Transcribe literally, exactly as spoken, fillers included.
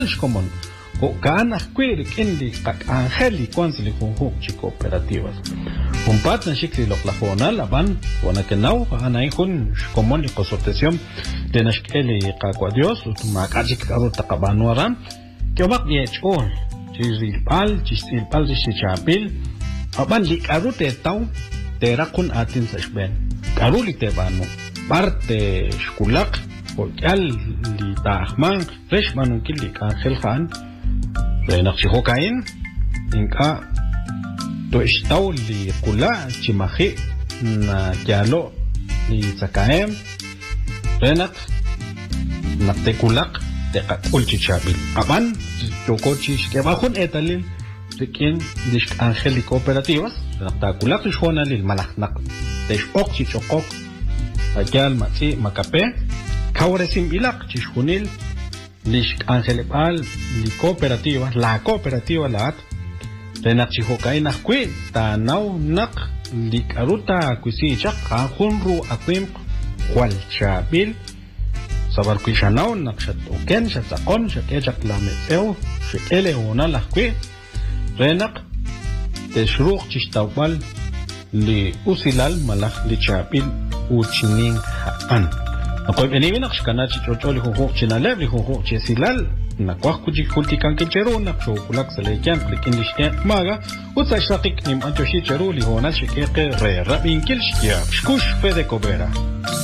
común o kana queer kendi angeli kwanzli ho chi cooperativas un partnership lo plajona la van wana kenau ana ihun común consortium de nashkeli qaqadios utma qajik aro taqabanwaran kebak yechol chizilpal chisilpal chichapil aban li karute tau terakun atin sashben karuli tebano parte shkulaq Porque li tahman fresh manun kili Ángel Khan de Naxijocain inka to estau li kula chimaji na yalo li zakaem renak na tekulak de ulchichabil aban tokochis que bajun etalil de quien dish Ángel y cooperativas na takulak shona lil malaknak de oxi chokok ayal matsi makape Ahora sin bilak chishunil lish angelepal li cooperativa la cooperativa la renak chihokai nakwi ta nau nak li karuta kuisi chak hunru akwim kwal chabil sabar kuishanau nak shatoken shatakon shakechak la metseu shekele ona lakwi renak teshruq chishtawal li usilal malak li chabil uchinin haan Akoy eni nak shkana chichocholi huhu chinaleb li huhu chesilal na kwak kuji kulti kanke chero na chokulak salekian klikin lishke maga utsa shakik nim anchoshi chero li hona shikeke re rabin kilshkia shkush fede kobera